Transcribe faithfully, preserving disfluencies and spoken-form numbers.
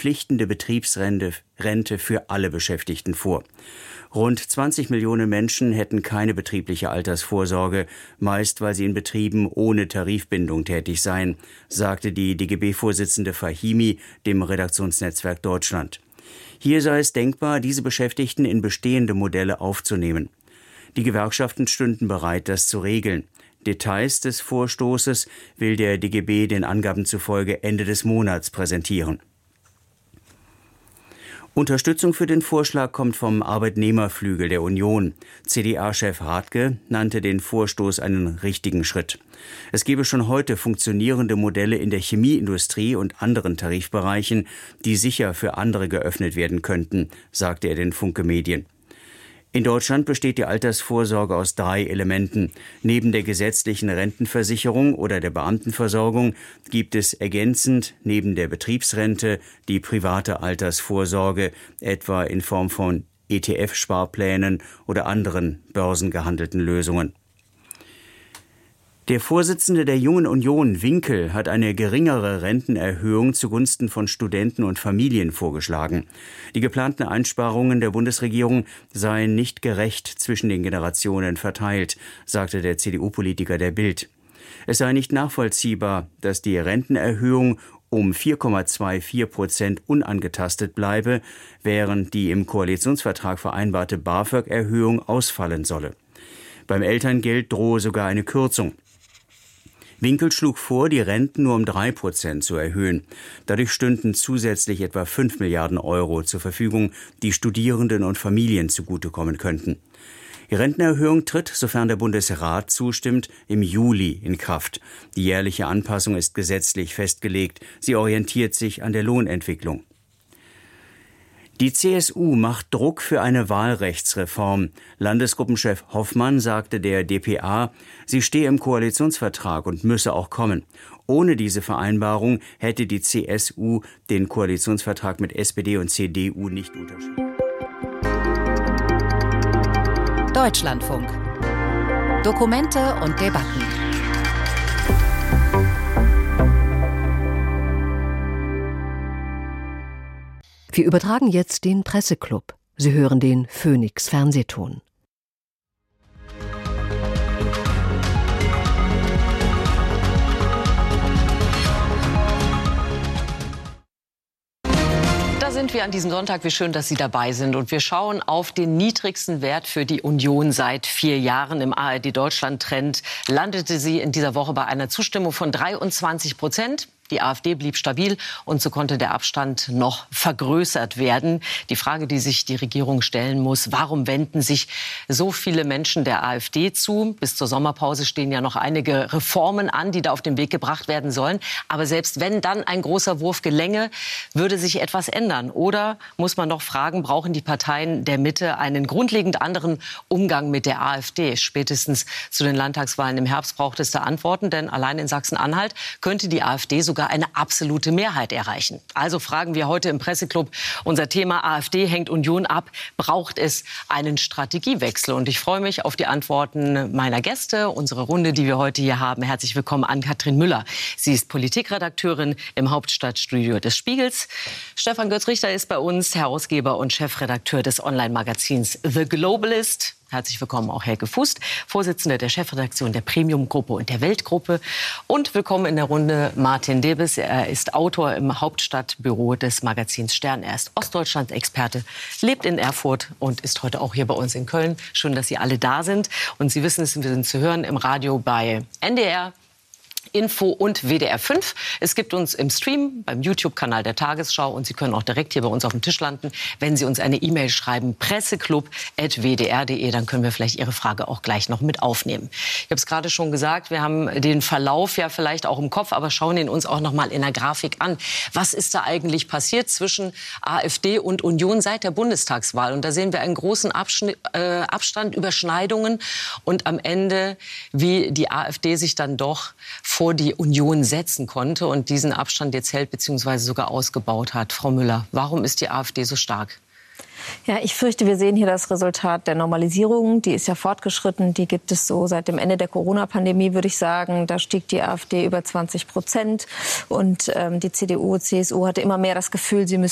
verpflichtende Betriebsrente Rente für alle Beschäftigten vor. Rund zwanzig Millionen Menschen hätten keine betriebliche Altersvorsorge, meist weil sie in Betrieben ohne Tarifbindung tätig seien, sagte die D G B-Vorsitzende Fahimi dem Redaktionsnetzwerk Deutschland. Hier sei es denkbar, diese Beschäftigten in bestehende Modelle aufzunehmen. Die Gewerkschaften stünden bereit, das zu regeln. Details des Vorstoßes will der D G B den Angaben zufolge Ende des Monats präsentieren. Unterstützung für den Vorschlag kommt vom Arbeitnehmerflügel der Union. C D A-Chef Rathke nannte den Vorstoß einen richtigen Schritt. Es gebe schon heute funktionierende Modelle in der Chemieindustrie und anderen Tarifbereichen, die sicher für andere geöffnet werden könnten, sagte er den Funke Medien. In Deutschland besteht die Altersvorsorge aus drei Elementen. Neben der gesetzlichen Rentenversicherung oder der Beamtenversorgung gibt es ergänzend neben der Betriebsrente die private Altersvorsorge, etwa in Form von E T F-Sparplänen oder anderen börsengehandelten Lösungen. Der Vorsitzende der Jungen Union, Winkel, hat eine geringere Rentenerhöhung zugunsten von Studenten und Familien vorgeschlagen. Die geplanten Einsparungen der Bundesregierung seien nicht gerecht zwischen den Generationen verteilt, sagte der C D U-Politiker der Bild. Es sei nicht nachvollziehbar, dass die Rentenerhöhung um vier Komma vierundzwanzig Prozent unangetastet bleibe, während die im Koalitionsvertrag vereinbarte BAföG-Erhöhung ausfallen solle. Beim Elterngeld drohe sogar eine Kürzung. Winkel schlug vor, die Renten nur um drei Prozent zu erhöhen. Dadurch stünden zusätzlich etwa fünf Milliarden Euro zur Verfügung, die Studierenden und Familien zugutekommen könnten. Die Rentenerhöhung tritt, sofern der Bundesrat zustimmt, im Juli in Kraft. Die jährliche Anpassung ist gesetzlich festgelegt. Sie orientiert sich an der Lohnentwicklung. Die C S U macht Druck für eine Wahlrechtsreform. Landesgruppenchef Hoffmann sagte der D P A, sie stehe im Koalitionsvertrag und müsse auch kommen. Ohne diese Vereinbarung hätte die C S U den Koalitionsvertrag mit S P D und C D U nicht unterschrieben. Deutschlandfunk. Dokumente und Debatten. Wir übertragen jetzt den Presseclub. Sie hören den Phoenix Fernsehton. Da sind wir an diesem Sonntag. Wie schön, dass Sie dabei sind. Und wir schauen auf den niedrigsten Wert für die Union seit vier Jahren. Im A R D-Deutschland-Trend landete sie in dieser Woche bei einer Zustimmung von dreiundzwanzig Prozent. Die AfD blieb stabil und so konnte der Abstand noch vergrößert werden. Die Frage, die sich die Regierung stellen muss, warum wenden sich so viele Menschen der AfD zu? Bis zur Sommerpause stehen ja noch einige Reformen an, die da auf den Weg gebracht werden sollen. Aber selbst wenn dann ein großer Wurf gelänge, würde sich etwas ändern. Oder muss man noch fragen, brauchen die Parteien der Mitte einen grundlegend anderen Umgang mit der AfD? Spätestens zu den Landtagswahlen im Herbst braucht es da Antworten, denn allein in Sachsen-Anhalt könnte die AfD sogar eine absolute Mehrheit erreichen. Also fragen wir heute im Presseclub, unser Thema AfD hängt Union ab, braucht es einen Strategiewechsel? Und ich freue mich auf die Antworten meiner Gäste, unsere Runde, die wir heute hier haben. Herzlich willkommen an Ann-Kathrin Müller. Sie ist Politikredakteurin im Hauptstadtstudio des Spiegels. Stefan Götz-Richter ist bei uns, Herausgeber und Chefredakteur des Online-Magazins The Globalist. Herzlich willkommen auch Helge Fußt, Vorsitzender der Chefredaktion der Premium-Gruppe und der Weltgruppe. Und willkommen in der Runde Martin Debes. Er ist Autor im Hauptstadtbüro des Magazins Stern. Er ist Ostdeutschland-Experte, lebt in Erfurt und ist heute auch hier bei uns in Köln. Schön, dass Sie alle da sind. Und Sie wissen es, wir sind zu hören im Radio bei N D R, Info und W D R fünf. Es gibt uns im Stream beim YouTube-Kanal der Tagesschau und Sie können auch direkt hier bei uns auf dem Tisch landen, wenn Sie uns eine E-Mail schreiben, presseclub at w d r punkt d e, dann können wir vielleicht Ihre Frage auch gleich noch mit aufnehmen. Ich habe es gerade schon gesagt, wir haben den Verlauf ja vielleicht auch im Kopf, aber schauen ihn uns auch noch mal in der Grafik an. Was ist da eigentlich passiert zwischen AfD und Union seit der Bundestagswahl? Und da sehen wir einen großen Abschnitt, äh, Abstand, Überschneidungen und am Ende, wie die AfD sich dann doch vor die Union setzen konnte und diesen Abstand jetzt hält bzw. sogar ausgebaut hat. Frau Müller, warum ist die AfD so stark? Ja, ich fürchte, wir sehen hier das Resultat der Normalisierung. Die ist ja fortgeschritten. Die gibt es so seit dem Ende der Corona-Pandemie, würde ich sagen. Da stieg die AfD über zwanzig Prozent. Und ähm, die C D U, C S U hatte immer mehr das Gefühl, sie müssen